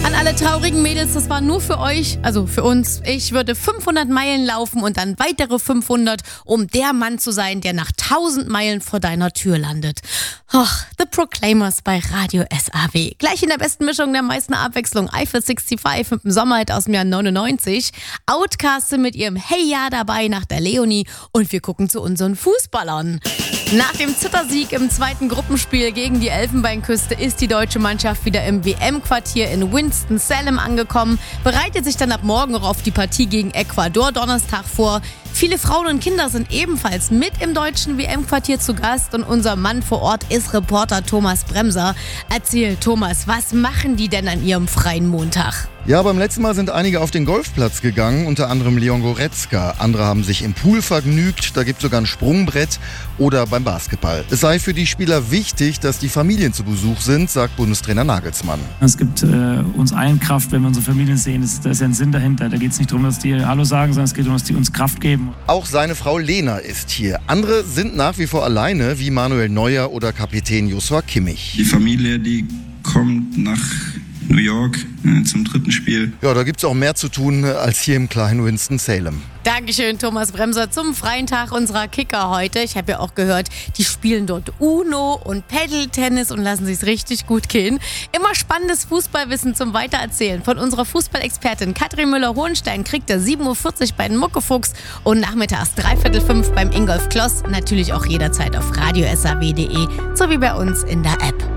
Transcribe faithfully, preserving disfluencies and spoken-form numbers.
An alle traurigen Mädels, das war nur für euch, also für uns. Ich würde fünfhundert Meilen laufen und dann weitere fünfhundert, um der Mann zu sein, der nach tausend Meilen vor deiner Tür landet. Och, The Proclaimers bei Radio S A W. Gleich in der besten Mischung der meisten Abwechslung. Eiffel fünfundsechzig mit dem Sommerhit aus dem Jahr neunundneunzig. Outcast sind mit ihrem Hey Ja dabei nach der Leonie. Und wir gucken zu unseren Fußballern. Nach dem Zittersieg im zweiten Gruppenspiel gegen die Elfenbeinküste ist die deutsche Mannschaft wieder im W M-Quartier in Winston-Salem angekommen, bereitet sich dann ab morgen auch auf die Partie gegen Ecuador Donnerstag vor. Viele Frauen und Kinder sind ebenfalls mit im deutschen W M-Quartier zu Gast und unser Mann vor Ort ist Reporter Thomas Bremser. Erzähl, Thomas, was machen die denn an ihrem freien Montag? Ja, beim letzten Mal sind einige auf den Golfplatz gegangen, unter anderem Leon Goretzka. Andere haben sich im Pool vergnügt, da gibt es sogar ein Sprungbrett oder beim Basketball. Es sei für die Spieler wichtig, dass die Familien zu Besuch sind, sagt Bundestrainer Nagelsmann. Es gibt äh, uns allen Kraft, wenn wir unsere Familien sehen. Das, da ist ja ein Sinn dahinter. Da geht es nicht darum, dass die Hallo sagen, sondern es geht darum, dass die uns Kraft geben. Auch seine Frau Lena ist hier. Andere sind nach wie vor alleine, wie Manuel Neuer oder Kapitän Joshua Kimmich. Die Familie, die kommt nach New York äh, zum dritten Spiel. Ja, da gibt es auch mehr zu tun als hier im kleinen Winston-Salem. Dankeschön, Thomas Bremser, zum freien Tag unserer Kicker heute. Ich habe ja auch gehört, die spielen dort Uno und Paddle-Tennis und lassen sich's richtig gut gehen. Immer spannendes Fußballwissen zum Weitererzählen von unserer Fußballexpertin Katrin Müller-Hohenstein kriegt er sieben Uhr vierzig bei den Muckefuchs und nachmittags dreiviertel fünf beim Ingolf Kloss. Natürlich auch jederzeit auf radio s a w punkt d e sowie bei uns in der App.